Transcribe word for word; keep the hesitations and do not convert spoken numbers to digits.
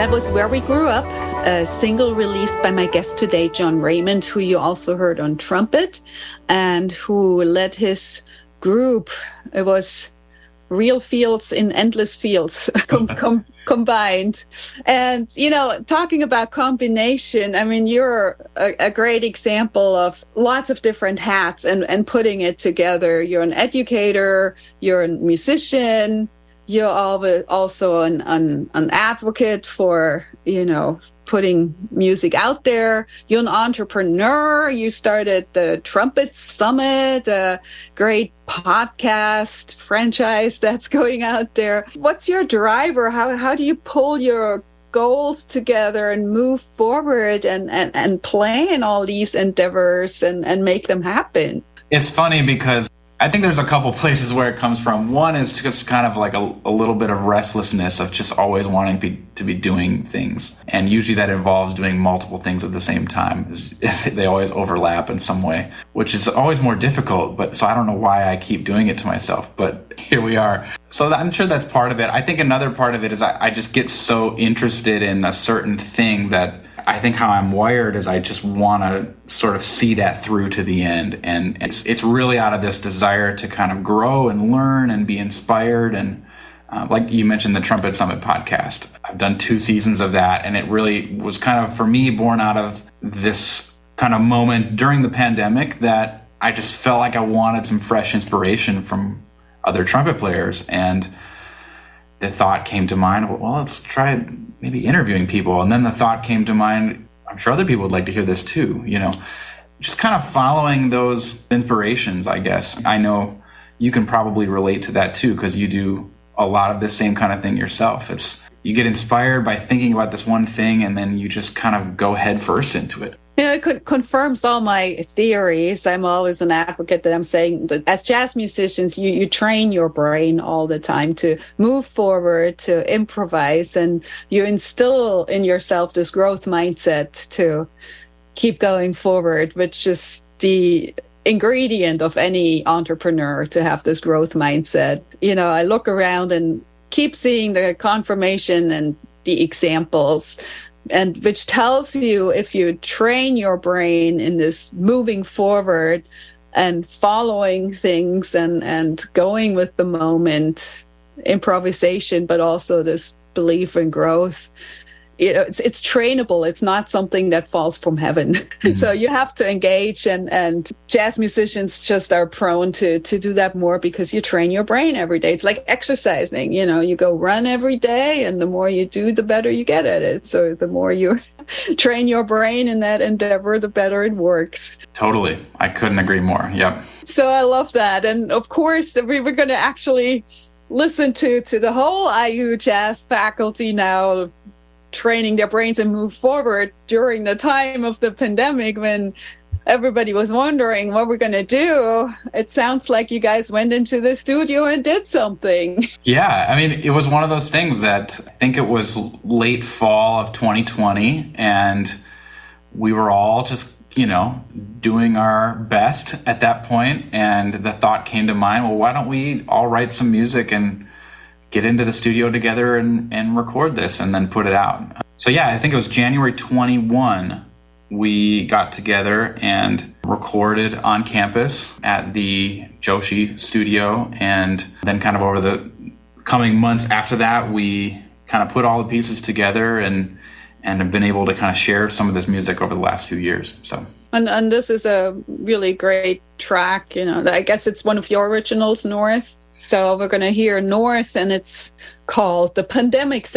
That was Where We Grew Up, a single released by my guest today, John Raymond, who you also heard on trumpet and who led his group. It was real fields in endless fields com- com- combined. And, you know, talking about combination, I mean, you're a, a great example of lots of different hats and, and putting it together. You're an educator, you're a musician, you're also an, an, an advocate for, you know, putting music out there. You're an entrepreneur. You started the Trumpet Summit, a great podcast franchise that's going out there. What's your driver? How how do you pull your goals together and move forward and, and, and plan all these endeavors and, and make them happen? It's funny because I think there's a couple places where it comes from. One is just kind of like a, a little bit of restlessness of just always wanting to be, to be doing things. And usually that involves doing multiple things at the same time. It's, it's, they always overlap in some way, which is always more difficult. But so I don't know why I keep doing it to myself, but here we are. So I'm sure that's part of it. I think another part of it is I, I just get so interested in a certain thing that I think how I'm wired is I just want to sort of see that through to the end. And it's it's really out of this desire to kind of grow and learn and be inspired. And uh, like you mentioned, the Trumpet Summit podcast, I've done two seasons of that. And it really was kind of, for me, born out of this kind of moment during the pandemic that I just felt like I wanted some fresh inspiration from other trumpet players. And the thought came to mind, well, let's try maybe interviewing people. And then the thought came to mind, I'm sure other people would like to hear this too, you know, just kind of following those inspirations, I guess. I know you can probably relate to that too, because you do a lot of the same kind of thing yourself. It's, you get inspired by thinking about this one thing and then you just kind of go head first into it. You know, it confirms all my theories. I'm always an advocate that I'm saying that as jazz musicians, you, you train your brain all the time to move forward, to improvise, and you instill in yourself this growth mindset to keep going forward, which is the ingredient of any entrepreneur, to have this growth mindset. You know, I look around and keep seeing the confirmation and the examples, and which tells you if you train your brain in this moving forward and following things and, and going with the moment, improvisation, but also this belief in growth, you know, it's it's trainable. It's not something that falls from heaven. Mm-hmm. So you have to engage, and, and jazz musicians just are prone to, to do that more because you train your brain every day. It's like exercising, you know, you go run every day, and the more you do, the better you get at it. So the more you train your brain in that endeavor, the better it works. Totally. I couldn't agree more. Yep. So I love that. And of course, we were going to actually listen to, to the whole I U Jazz faculty now training their brains and move forward during the time of the pandemic when everybody was wondering what we're going to do. It sounds like you guys went into the studio and did something. Yeah, I mean, it was one of those things that I think it was late fall of twenty twenty, and we were all just, you know, doing our best at that point, and the thought came to mind, well, why don't we all write some music and get into the studio together and, and record this and then put it out. So yeah, I think it was January twenty-first, we got together and recorded on campus at the Joshi studio. And then kind of over the coming months after that, we kind of put all the pieces together and, and have been able to kind of share some of this music over the last few years. So. And and this is a really great track, you know, I guess it's one of your originals, North. So we're going to hear North, and it's called The Pandemic